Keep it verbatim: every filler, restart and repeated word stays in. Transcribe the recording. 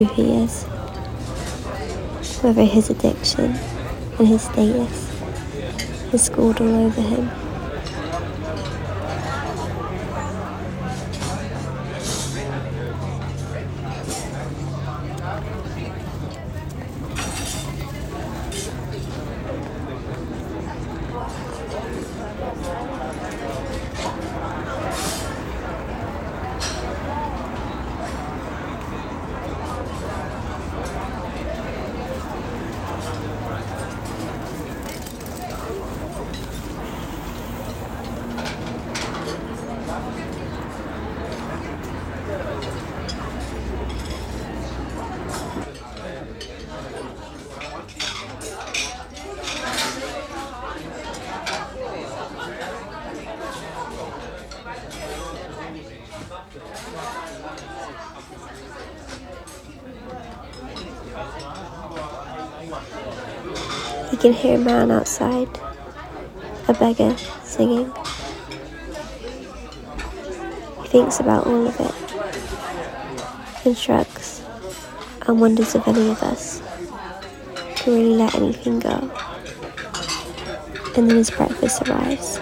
who he is, whether his addiction and his status is scored all over him. He can hear a man outside, a beggar, singing. He thinks about all of it, and shrugs, and wonders if any of us can really let anything go. And then his breakfast arrives.